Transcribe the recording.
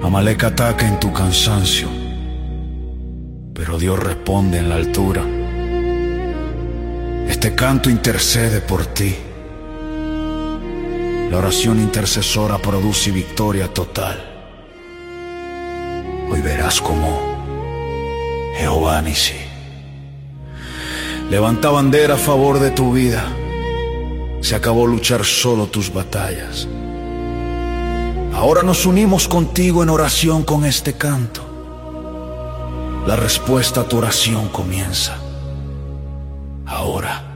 Amalek ataca en tu cansancio, pero Dios responde en la altura. Este canto intercede por ti. La oración intercesora produce victoria total. Hoy verás cómo Jehová Nisí levanta bandera a favor de tu vida. Se acabó luchar solo tus batallas. Ahora nos unimos contigo en oración con este canto. La respuesta a tu oración comienza ahora.